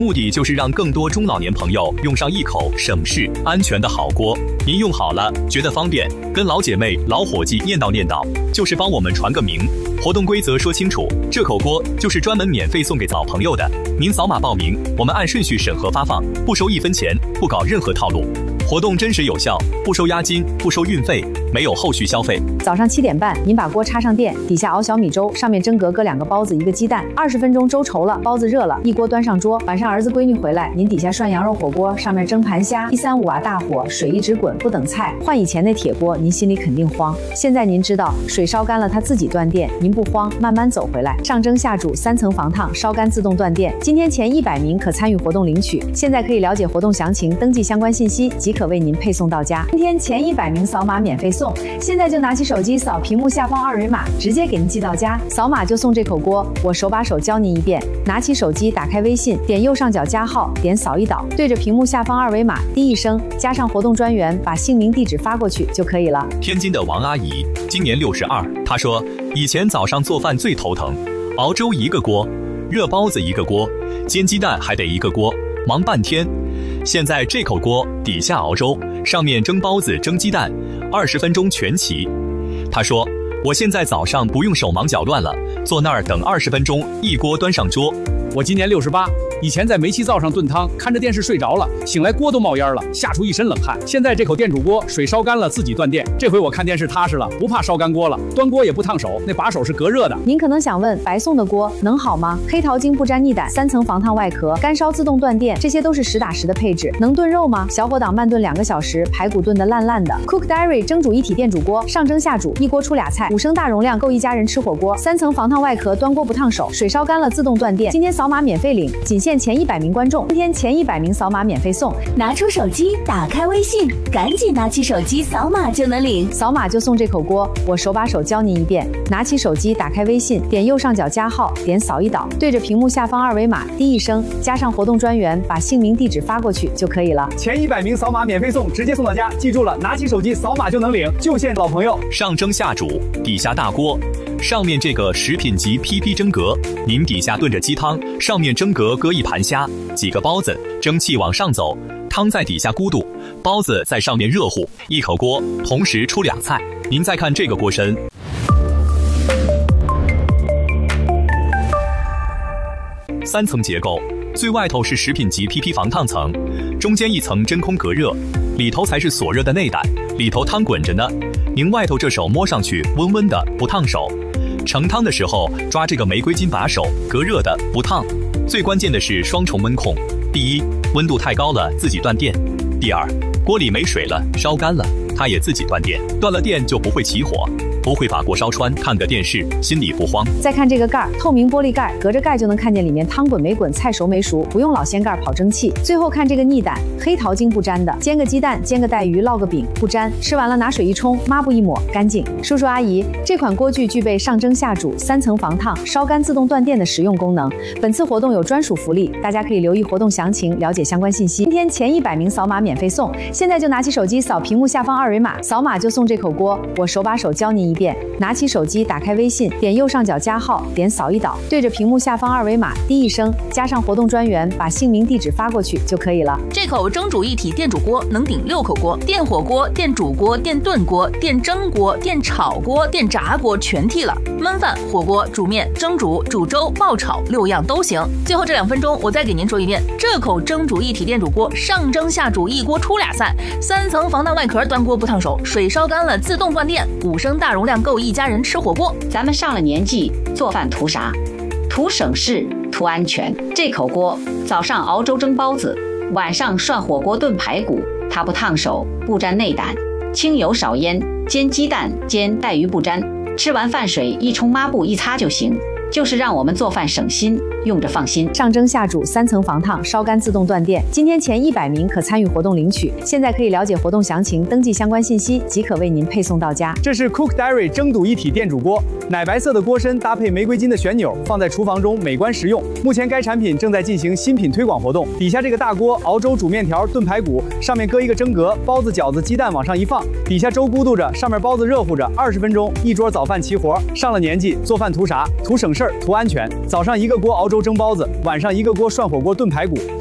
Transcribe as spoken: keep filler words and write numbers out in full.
目的就是让更多中老年朋友用上一口省事、安全的好锅。您用好了，觉得方便，跟老姐妹、老伙计念叨念叨，就是帮我们传个名。活动规则说清楚，这口锅就是专门免费送给早朋友的。您扫码报名，我们按顺序审核发放，不收一分钱，不搞任何套路。活动真实有效，不收押金，不收运费，没有后续消费。 早上七点半，您把锅插上电，底下熬小米粥，上面蒸格搁两个包子，一个鸡蛋，二十分钟粥稠了，包子热了，一锅端上桌。晚上儿子闺女回来，您底下涮羊肉火锅，上面蒸盘虾，一三五瓦大火，水一直滚，不等菜。换以前那铁锅，您心里肯定慌。现在您知道，水烧干了它自己断电，您不慌，慢慢走回来。上蒸下煮，三层防烫，烧干自动断电。今天前一百名可参与活动领取。现在可以了解活动详情，登记相关信息即可为您配送到家。今天前一百名扫码免费送，现在就拿起手机扫屏幕下方二维码，直接给您寄到家。扫码就送这口锅，我手把手教您一遍。拿起手机，打开微信，点右上角加号，点扫一导，对着屏幕下方二维码滴一声，加上活动专员，把姓名地址发过去就可以了。 天津的王阿姨今年六十二，她说以前早上做饭最头疼，熬粥一个锅，热包子一个锅，煎鸡蛋还得一个锅，忙半天。现在这口锅底下熬粥，上面蒸包子蒸鸡蛋，二十分钟全齐。她说我现在早上不用手忙脚乱了，坐那儿等二十分钟，一锅端上桌。 我今年六十八，以前在煤气灶上炖汤，看着电视睡着了，醒来锅都冒烟了，吓出一身冷汗。现在这口电煮锅，水烧干了自己断电，这回我看电视踏实了，不怕烧干锅了，端锅也不烫手，那把手是隔热的。 您可能想问，白送的锅能好吗？黑桃精不沾腻胆，三层防烫外壳，干烧自动断电，这些都是实打实的配置。能炖肉吗？小火档慢炖两个小时，排骨炖得烂烂的。Cook Diary 蒸煮一体电煮锅，上蒸下煮，一锅出俩菜，五升大容量够一家人吃火锅。三层防烫外壳，端锅不烫手，水烧干了自动断电。今天扫码免费领，仅限前一百名观众，今天前一百名扫码免费送。 拿出手机，打开微信，赶紧拿起手机扫码就能领， 扫码就送这口锅，我手把手教您一遍。拿起手机，打开微信，点右上角加号，点扫一导，对着屏幕下方二维码滴一声，加上活动专员，把姓名地址发过去就可以了。 前一百名扫码免费送，直接送到家。记住了，拿起手机扫码就能领，就限老朋友。 上蒸下煮，底下大锅，上面这个食品级 P P 蒸格，您底下炖着鸡汤，上面蒸格搁一盘虾，几个包子，蒸汽往上走，汤在底下咕嘟，包子在上面热乎，一口锅同时出俩菜。您再看这个锅身，三层结构，最外头是食品级 P P 防烫层，中间一层真空隔热，里头才是锁热的内胆，里头汤滚着呢。您外头这手摸上去温温的，不烫手。盛汤的时候抓这个玫瑰金把手，隔热的，不烫。最关键的是双重温控，第一，温度太高了自己断电；第二，锅里没水了，烧干了，它也自己断电。断了电就不会起火，不会把锅烧穿，看个电视心里不慌。 再看这个盖，透明玻璃盖，隔着盖就能看见里面汤滚没滚，菜熟没熟，不用老掀盖跑蒸汽。最后看这个腻胆，黑桃精不沾的，煎个鸡蛋，煎个带鱼，烙个饼不沾，吃完了拿水一冲，抹布一抹，干净。叔叔阿姨，这款锅具具备上蒸下煮、三层防烫、烧干自动断电的实用功能。本次活动有专属福利，大家可以留意活动详情，了解相关信息。今天前一百名扫码免费送，现在就拿起手机扫屏幕下方二维码，扫码就送这口锅，我手把手教您一遍。拿起手机，打开微信，点右上角加号，点扫一导，对着屏幕下方二维码滴一声，加上活动专员，把姓名地址发过去就可以了。 这口蒸煮一体电煮锅能顶六口锅，电火锅、电煮锅、电炖锅、电蒸锅、电炒锅、电炸锅全替了，焖饭、火锅、煮面、蒸煮、煮粥、爆炒六样都行。最后这两分钟，我再给您说一遍，这口蒸煮一体电煮锅上蒸下煮，一锅出俩菜，三层防弹外壳，端锅不烫手，水烧干了自动断电，五升大容量够一家人吃火锅。 咱们上了年纪，做饭图啥？图省事，图安全。这口锅早上熬粥蒸包子，晚上涮火锅炖排骨，它不烫手，不沾内胆，清油少烟，煎鸡蛋煎带鱼不沾，吃完饭水一冲抹布一擦就行。就是让我们做饭省心，用着放心。 上蒸下煮，三层防烫，烧干自动断电。今天前一百名可参与活动领取。现在可以了解活动详情，登记相关信息即可为您配送到家。 这是 Cook Diary 蒸煮一体电煮锅，奶白色的锅身搭配玫瑰金的旋钮，放在厨房中美观实用。目前该产品正在进行新品推广活动。底下这个大锅熬粥、煮面条、炖排骨，上面搁一个蒸格，包子、饺子、鸡蛋往上一放，底下粥咕嘟着，上面包子热乎着，二十分钟一桌早饭齐活。上了年纪，做饭图啥？图省事。 事儿图安全。早上一个锅熬粥蒸包子，晚上一个锅涮火锅炖排骨。